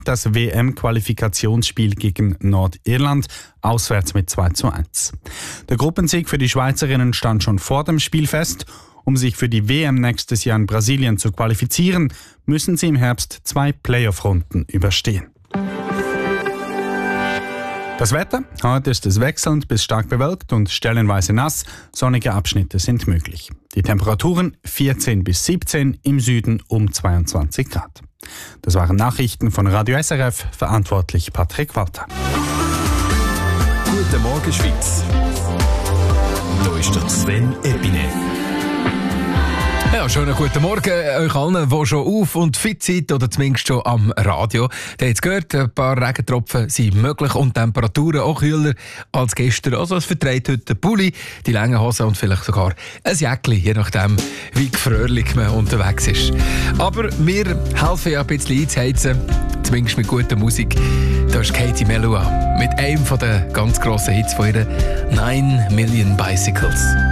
das WM-Qualifikationsspiel gegen Nordirland, auswärts mit 2:1. Der Gruppensieg für die Schweizerinnen stand schon vor dem Spiel fest. Um sich für die WM nächstes Jahr in Brasilien zu qualifizieren, müssen sie im Herbst 2 Playoff-Runden überstehen. Das Wetter? Heute ist es wechselnd bis stark bewölkt und stellenweise nass. Sonnige Abschnitte sind möglich. Die Temperaturen 14 bis 17, im Süden um 22 Grad. Das waren Nachrichten von Radio SRF, verantwortlich Patrick Walter. Guten Morgen, Schweiz. Hier ist der Sven Epine. Ja, schönen guten Morgen euch allen, die schon auf und fit sind oder zumindest schon am Radio. Ihr habt es gehört, ein paar Regentropfen sind möglich und Temperaturen auch kühler als gestern. Also es verträgt heute den Pulli, die langen Hosen und vielleicht sogar ein Jäckli, je nachdem, wie gefröhlich man unterwegs ist. Aber wir helfen ja ein bisschen einzuheizen, zumindest mit guter Musik. Da ist Katie Melua mit einem der ganz grossen Hits von ihr, 9 Million Bicycles.